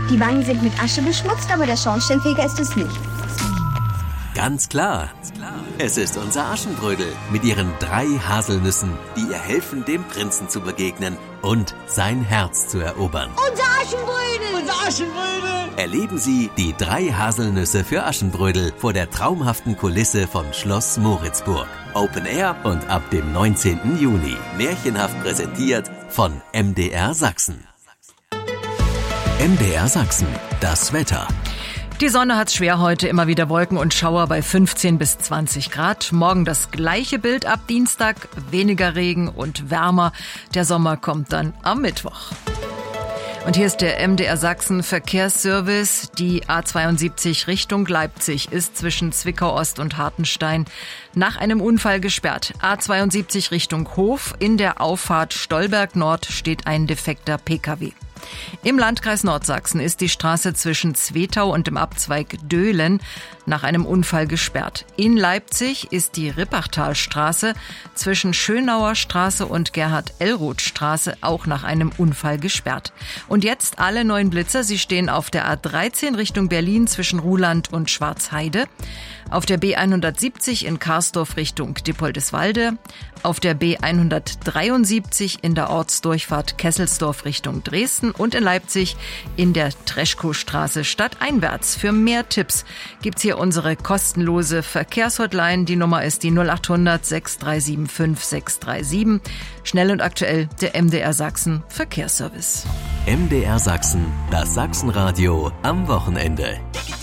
Die Wangen sind mit Asche beschmutzt, aber der Schornsteinfeger ist es nicht. Ganz klar. Es ist unser Aschenbrödel mit ihren 3 Haselnüssen, die ihr helfen, dem Prinzen zu begegnen und sein Herz zu erobern. Unser Aschenbrödel! Unser Aschenbrödel! Erleben Sie die 3 Haselnüsse für Aschenbrödel vor der traumhaften Kulisse von Schloss Moritzburg. Open Air und ab dem 19. Juni. Märchenhaft präsentiert von MDR Sachsen. MDR Sachsen, das Wetter. Die Sonne hat's schwer heute, immer wieder Wolken und Schauer bei 15 bis 20 Grad. Morgen das gleiche Bild ab Dienstag, weniger Regen und wärmer. Der Sommer kommt dann am Mittwoch. Und hier ist der MDR Sachsen Verkehrsservice. Die A72 Richtung Leipzig ist zwischen Zwickau Ost und Hartenstein nach einem Unfall gesperrt. A72 Richtung Hof, in der Auffahrt Stolberg Nord steht ein defekter Pkw. Im Landkreis Nordsachsen ist die Straße zwischen Zwetau und dem Abzweig Döhlen nach einem Unfall gesperrt. In Leipzig ist die Rippachtalstraße zwischen Schönauer Straße und Gerhard-Ellroth-Straße auch nach einem Unfall gesperrt. Und jetzt alle 9 Blitzer. Sie stehen auf der A13 Richtung Berlin zwischen Ruhland und Schwarzheide, auf der B170 in Karsdorf Richtung Dippoldiswalde, auf der B173 in der Ortsdurchfahrt Kesselsdorf Richtung Dresden und in Leipzig in der Treschkow-Straße stadteinwärts. Für mehr Tipps gibt's hier unsere kostenlose Verkehrshotline. Die Nummer ist die 0800 6375 637. Schnell und aktuell der MDR Sachsen Verkehrsservice. MDR Sachsen, das Sachsenradio am Wochenende.